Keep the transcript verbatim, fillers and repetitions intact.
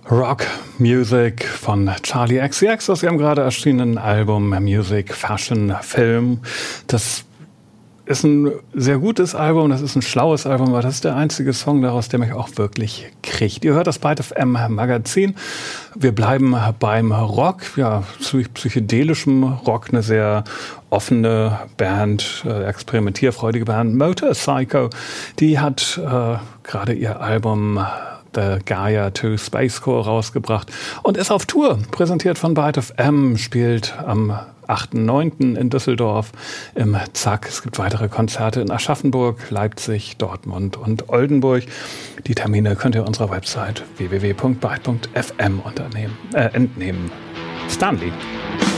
Rock Music von Charli X C X aus ihrem gerade erschienenen Album Music, Fashion, Film. Das ist ein sehr gutes Album, das ist ein schlaues Album, aber das ist der einzige Song daraus, der mich auch wirklich kriegt. Ihr hört das Byte F M Magazin. Wir bleiben beim Rock, ja, psychedelischem Rock, eine sehr offene Band, äh, experimentierfreudige Band, Motorpsycho. Die hat äh, gerade ihr Album The Gaia zwei Space Core rausgebracht und ist auf Tour, präsentiert von Byte F M, spielt am achten neunten in Düsseldorf im Zack. Es gibt weitere Konzerte in Aschaffenburg, Leipzig, Dortmund und Oldenburg. Die Termine könnt ihr auf unserer Website w w w punkt byte punkt f m unternehmen, äh, entnehmen. Stanley.